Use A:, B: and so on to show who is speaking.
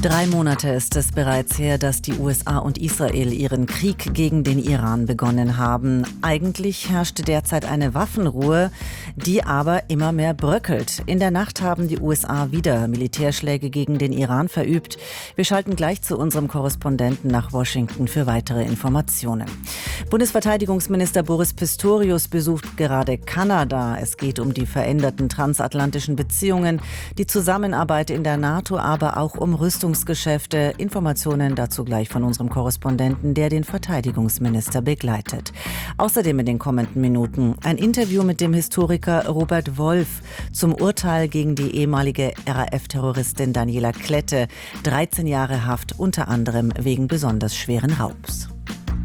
A: 3 Monate ist es bereits her, dass die USA und Israel ihren Krieg gegen den Iran begonnen haben. Eigentlich herrschte derzeit eine Waffenruhe, die aber immer mehr bröckelt. In der Nacht haben die USA wieder Militärschläge gegen den Iran verübt. Wir schalten gleich zu unserem Korrespondenten nach Washington für weitere Informationen. Bundesverteidigungsminister Boris Pistorius besucht gerade Kanada. Es geht um die veränderten transatlantischen Beziehungen, die Zusammenarbeit in der NATO, aber auch um Rüstungsgeschäfte. Informationen dazu gleich von unserem Korrespondenten, der den Verteidigungsminister begleitet. Außerdem in den kommenden Minuten ein Interview mit dem Historiker Robert Wolf zum Urteil gegen die ehemalige RAF-Terroristin Daniela Klette. 13 Jahre Haft, unter anderem wegen besonders schweren Raubs.